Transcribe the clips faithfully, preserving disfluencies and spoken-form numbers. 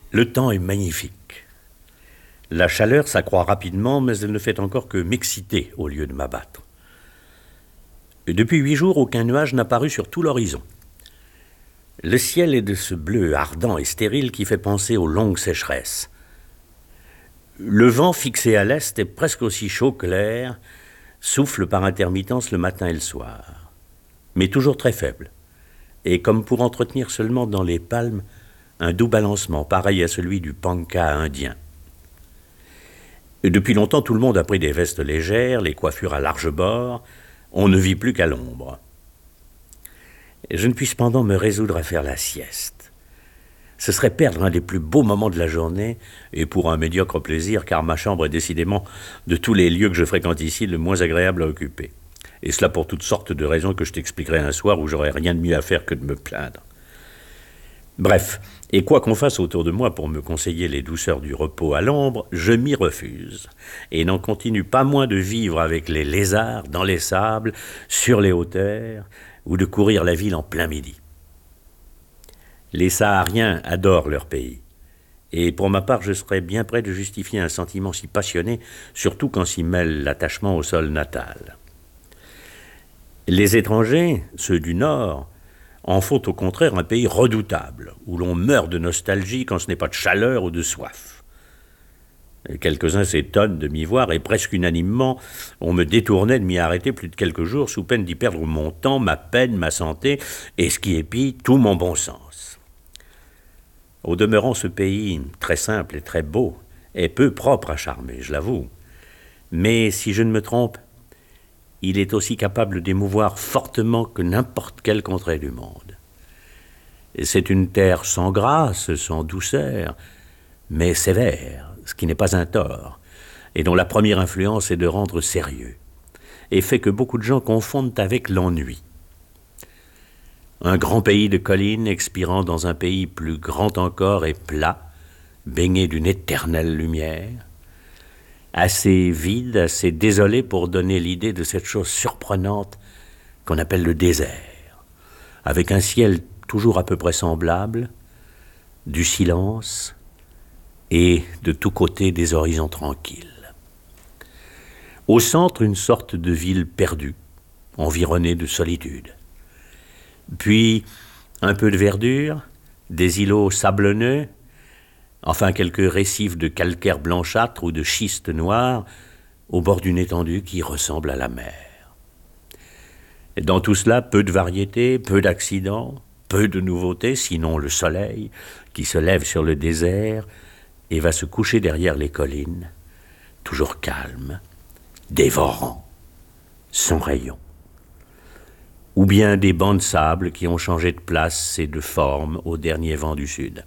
Le temps est magnifique. La chaleur s'accroît rapidement, mais elle ne fait encore que m'exciter au lieu de m'abattre. Depuis huit jours, aucun nuage n'a paru sur tout l'horizon. Le ciel est de ce bleu ardent et stérile qui fait penser aux longues sécheresses. Le vent fixé à l'est est presque aussi chaud que l'air, souffle par intermittence le matin et le soir, mais toujours très faible, et comme pour entretenir seulement dans les palmes un doux balancement pareil à celui du panka indien. Et depuis longtemps, tout le monde a pris des vestes légères, les coiffures à large bord, on ne vit plus qu'à l'ombre. Je ne puis cependant me résoudre à faire la sieste. Ce serait perdre un des plus beaux moments de la journée, et pour un médiocre plaisir, car ma chambre est décidément, de tous les lieux que je fréquente ici, le moins agréable à occuper. Et cela pour toutes sortes de raisons que je t'expliquerai un soir où j'aurais rien de mieux à faire que de me plaindre. Bref, et quoi qu'on fasse autour de moi pour me conseiller les douceurs du repos à l'ombre, je m'y refuse, et n'en continue pas moins de vivre avec les lézards, dans les sables, sur les hauteurs, ou de courir la ville en plein midi. Les Sahariens adorent leur pays, et pour ma part je serais bien prêt de justifier un sentiment si passionné, surtout quand s'y mêle l'attachement au sol natal. Les étrangers, ceux du Nord, en font au contraire un pays redoutable, où l'on meurt de nostalgie quand ce n'est pas de chaleur ou de soif. Quelques-uns s'étonnent de m'y voir, et presque unanimement, on me détournait de m'y arrêter plus de quelques jours, sous peine d'y perdre mon temps, ma peine, ma santé, et ce qui est pis, tout mon bon sens. Au demeurant, ce pays, très simple et très beau, est peu propre à charmer, je l'avoue. Mais si je ne me trompe, il est aussi capable d'émouvoir fortement que n'importe quelle contrée du monde. C'est une terre sans grâce, sans douceur, mais sévère, ce qui n'est pas un tort, et dont la première influence est de rendre sérieux, et fait que beaucoup de gens confondent avec l'ennui. Un grand pays de collines expirant dans un pays plus grand encore et plat, baigné d'une éternelle lumière, assez vide, assez désolé pour donner l'idée de cette chose surprenante qu'on appelle le désert, avec un ciel toujours à peu près semblable, du silence et de tous côtés des horizons tranquilles. Au centre, une sorte de ville perdue, environnée de solitude. Puis un peu de verdure, des îlots sablonneux, enfin quelques récifs de calcaire blanchâtre ou de schiste noir au bord d'une étendue qui ressemble à la mer. Et dans tout cela, peu de variété, peu d'accidents, peu de nouveautés, sinon le soleil qui se lève sur le désert et va se coucher derrière les collines, toujours calme, dévorant, sans rayon. Ou bien des bancs de sable qui ont changé de place et de forme au dernier vent du sud.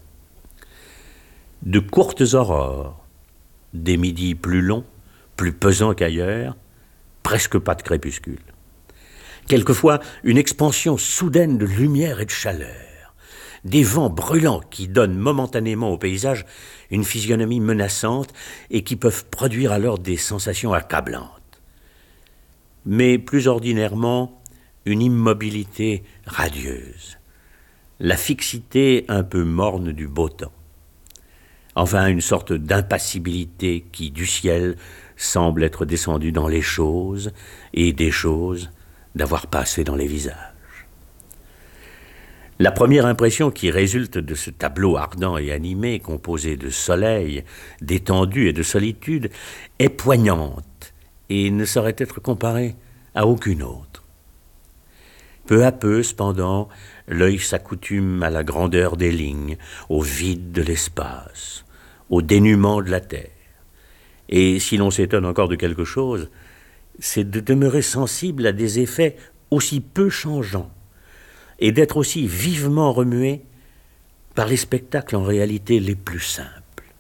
De courtes aurores, des midis plus longs, plus pesants qu'ailleurs, presque pas de crépuscule. Quelquefois, une expansion soudaine de lumière et de chaleur, des vents brûlants qui donnent momentanément au paysage une physionomie menaçante et qui peuvent produire alors des sensations accablantes. Mais plus ordinairement, une immobilité radieuse, la fixité un peu morne du beau temps. Enfin, une sorte d'impassibilité qui, du ciel, semble être descendue dans les choses, et des choses, d'avoir passé dans les visages. La première impression qui résulte de ce tableau ardent et animé, composé de soleil, d'étendue et de solitude, est poignante et ne saurait être comparée à aucune autre. Peu à peu, cependant, l'œil s'accoutume à la grandeur des lignes, au vide de l'espace, au dénuement de la terre. Et si l'on s'étonne encore de quelque chose, c'est de demeurer sensible à des effets aussi peu changeants et d'être aussi vivement remué par les spectacles en réalité les plus simples.